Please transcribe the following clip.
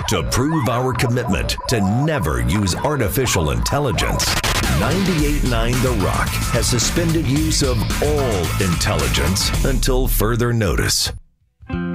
To prove our commitment to never use artificial intelligence, 98.9 The Rock has suspended use of all intelligence until further notice.